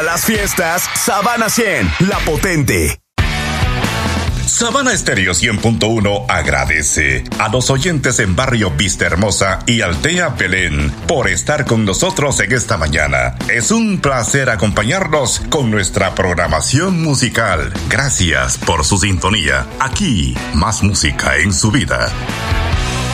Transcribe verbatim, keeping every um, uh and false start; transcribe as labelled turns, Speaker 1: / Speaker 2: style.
Speaker 1: Para las fiestas, Sabana cien, la potente.
Speaker 2: Sabana Estéreo cien punto uno agradece a los oyentes en Barrio Vista Hermosa y Aldea Belén por estar con nosotros en esta mañana. Es un placer acompañarnos con nuestra programación musical. Gracias por su sintonía. Aquí, más música en su vida.